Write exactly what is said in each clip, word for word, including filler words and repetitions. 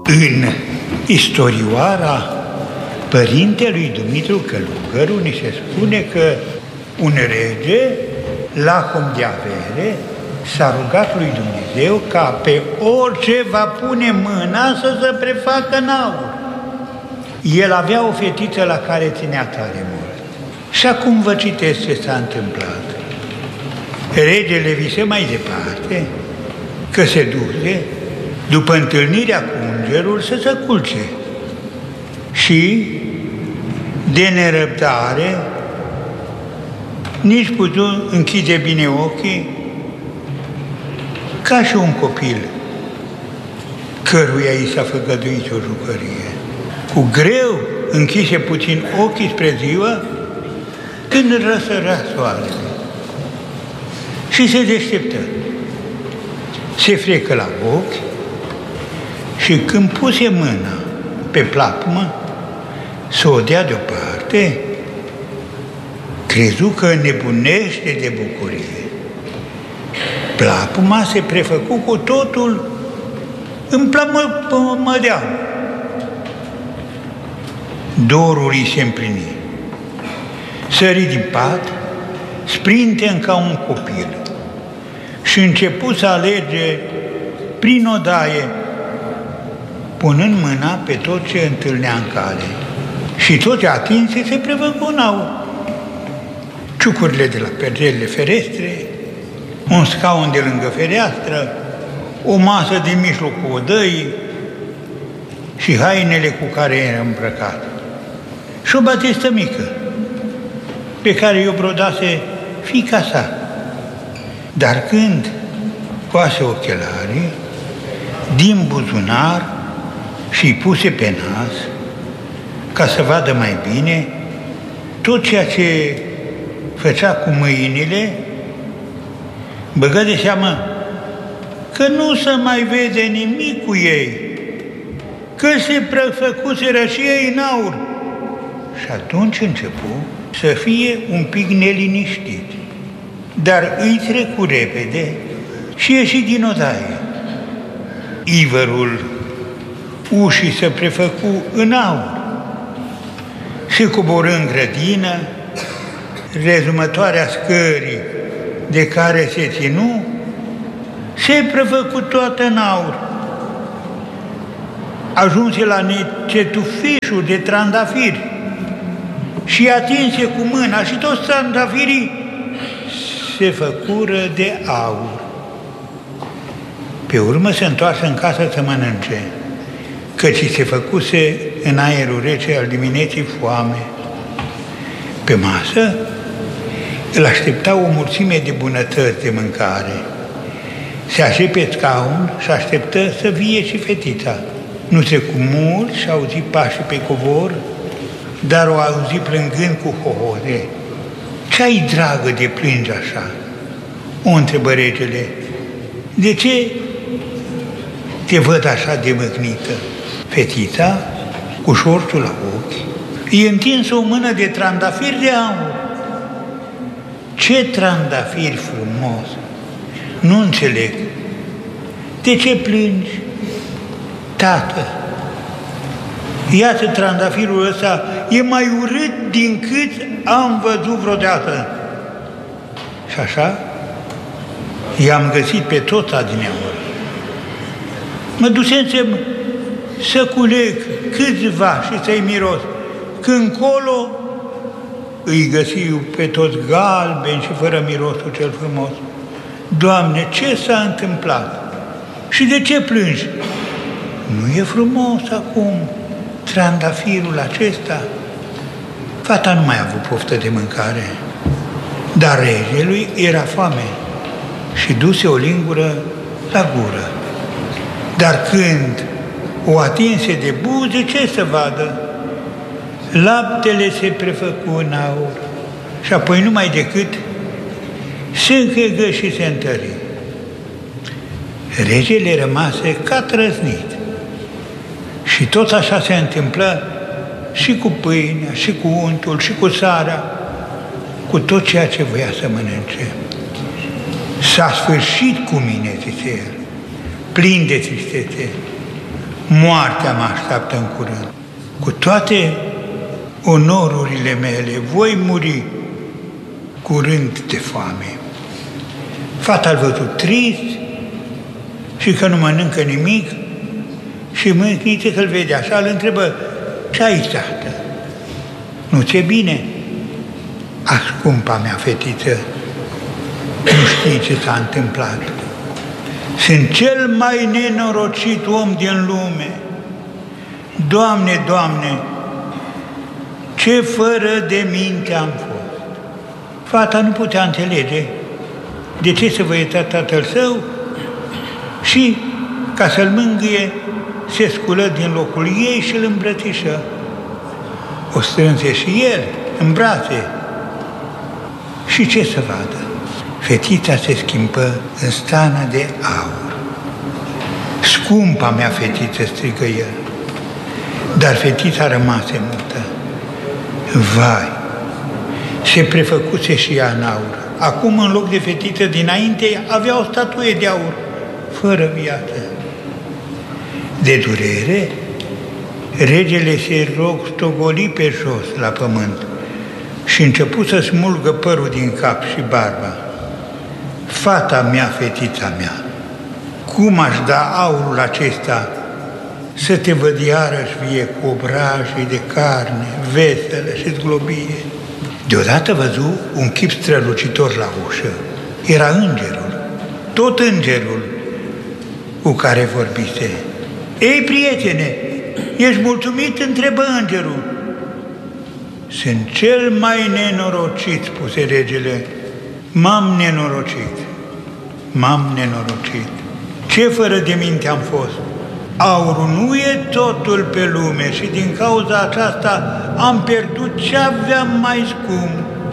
În istorioara părintelui Dumitru Călugăru ni se spune că un rege, lacom de avere, s-a rugat lui Dumnezeu ca pe orice va pune mâna să se prefacă în aur. El avea o fetiță la care ținea tare mult. Și acum vă citesc ce s-a întâmplat. Regele vise mai departe că se duce, după întâlnirea cu îngerul, să se culce. Și, de nerăbdare, nici putu închide bine ochii, ca și un copil căruia i s-a făgăduit o jucărie. Cu greu închise puțin ochii spre ziua, când răsărea soarele și se deșteptă. Se frecă la ochi și când puse mâna pe plapumă să o dea deoparte, crezu că nebunește de bucurie. Plapuma se prefăcu cu totul în plămădeau. Dorul îi se împlini. Sări din pat, sprinten ca un copil și început să alerge prin odaie, punând mâna pe tot ce întâlnea în cale. Și tot ce atinse se prevăconau. Ciucurile de la pergelele ferestre, un scaun de lângă fereastră, o masă din mijlocul odăii și hainele cu care era îmbrăcat. Și o batistă mică, pe care i-o brodase fiica sa. Dar când coase ochelarii, din buzunar și-i puse pe nas, ca să vadă mai bine, tot ceea ce făcea cu mâinile, băgă de seamă că nu se mai vede nimic cu ei, că se prefăcuseră și ei în aur. Și atunci începu să fie un pic neliniștit, dar îi trecu repede și ieși din odaie. Ivărul ușii se prefăcu în aur, se coborâ în grădină, rezumătoarea scării de care se ținu, se prefăcu toată în aur. Ajunse la cetufișul de trandafiri și atinse cu mâna și toți trandafirii se făcură de aur. Pe urmă se întoarse în casă să mănânce, căci se făcuse în aerul rece al dimineții foame. Pe masă îl aștepta o mulțime de bunătăți de mâncare. Se așe pe scaun și așteptă să vie și fetița. Nu trecu mult și auzi pașii pe covor, dar o auzi plângând cu hohote. Ce-ai, dragă, de plângi așa? O întrebă regele. De ce te văd așa de mâhnită? Fetița, cu șorțul la ochi, îi întinsă o mână de trandafiri de aur. Ce trandafiri frumos! Nu înțeleg. De ce plângi? Tată, iată trandafirul ăsta, e mai urât din cât am văzut vreodată. Și așa i-am găsit pe toți adineauri. Mă dusesem să culeg câțiva și să-i miros. Când colo îi găsi pe toți galbeni și fără mirosul cel frumos. Doamne, ce s-a întâmplat? Și de ce plângi? Nu e frumos acum trandafirul acesta? Fata nu mai a avut poftă de mâncare, dar regelui era foame și duse o lingură la gură. Dar când o atinse de buze, ce să vadă? Laptele se prefăcu în aur și apoi numai decât se închegă și se întări. Regele rămase ca trăznit. Și tot așa se întâmplă și cu pâinea, și cu untul, și cu sarea, cu tot ceea ce voia să mănânce. S-a sfârșit cu mine, zice el, plin de tristețe. moartea mă așteaptă în curând. Cu toate onorurile mele, voi muri curând de foame. Fata l-a văzut trist și că nu mănâncă nimic și mâncniță că-l vede așa, îl întrebă: ce ai, tată? Nu ți-e bine? Ah, scumpa mea fetiță, nu știi ce s-a întâmplat. Sunt cel mai nenorocit om din lume. Doamne, Doamne, ce fără de minte am fost. Fata nu putea înțelege de ce se văieta tatăl său și, ca să-l mângâie, se sculă din locul ei și îl îmbrățișă. O strânse și el în brațe. Și ce să vadă? Fetița se schimbă în stană de aur. Scumpa mea fetiță, strigă el. Dar fetița rămase mută. Vai, se prefăcuse și ea în aur. Acum, în loc de fetiță dinainte, avea o statuie de aur, fără viață. De durere, regele se rostogoli pe jos la pământ și început să smulgă părul din cap și barba. Fata mea, fetița mea, cum aș da aurul acesta să te văd iarăși vie cu obrajii de carne, veselă și zglobie. Deodată văzu un chip strălucitor la ușă. Era îngerul, tot îngerul cu care vorbise. Ei, prietene, ești mulțumit? Întrebă îngerul. Sunt cel mai nenorocit, spuse regele. M-am nenorocit, m-am nenorocit. Ce fără de minte am fost? Aurul nu e totul pe lume și din cauza aceasta am pierdut ce aveam mai scump.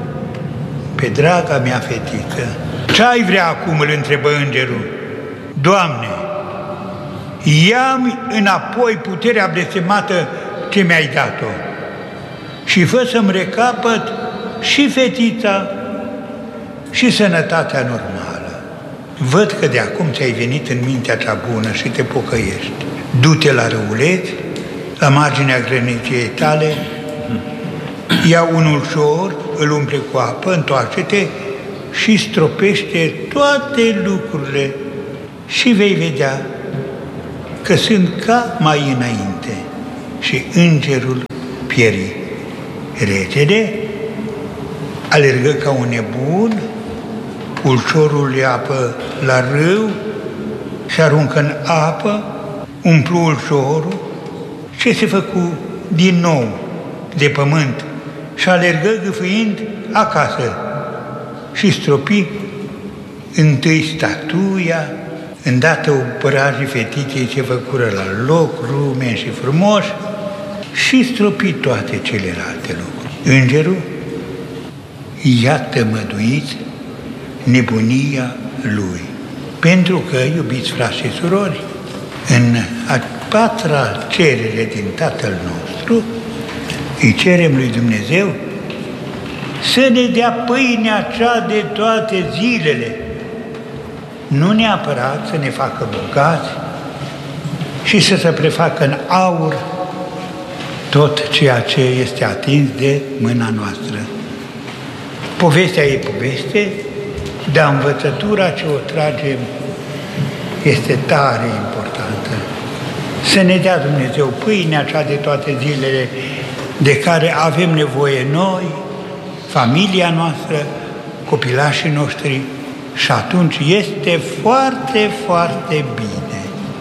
Pe draga mea fetiță, ce ai vrea acum? Îl întrebă îngerul. Doamne, ia-mi înapoi puterea blestemată ce mi-ai dat-o și fă să-mi recapăt și fetița și sănătatea normală. Văd că de acum ți-ai venit în mintea cea bună și te pocăiești. Du-te la râuleț, la marginea grănicii tale, ia un ulcior, îl umple cu apă, întoarce-te și stropește toate lucrurile și vei vedea că sunt ca mai înainte. Și îngerul pieri. Regele alergă ca un nebun, ulciorul de apă la râu, se aruncă în apă, umplu ulciorul. Ce se făcu din nou de pământ și alergă gâfâind acasă și stropi întâi statuia, îndată obrajii fetiței ce făcură la loc, rumeni și frumoși, și stropi toate celelalte lucruri. Îngerul i-a tămăduit nebunia lui. Pentru că, iubiți frați și surori, în a patra cerere din Tatăl nostru, îi cerem lui Dumnezeu să ne dea pâinea cea de toate zilele, nu neapărat să ne facă bogați și să se prefacă în aur tot ceea ce este atins de mâna noastră. Povestea e poveste, dar învățătura ce o tragem este tare importantă. Să ne dea Dumnezeu pâinea cea de toate zilele de care avem nevoie noi, familia noastră, copilașii noștri, și atunci este foarte, foarte bine.